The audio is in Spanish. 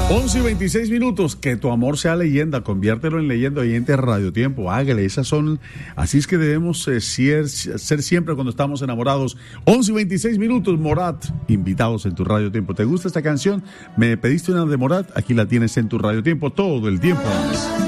11:26. Que tu amor sea leyenda, conviértelo en leyenda oyente Radio Tiempo. Hágale, así es que debemos ser siempre cuando estamos enamorados. 11:26, Morat, invitados en tu Radio Tiempo. ¿Te gusta esta canción? ¿Me pediste una de Morat? Aquí la tienes en tu Radio Tiempo todo el tiempo.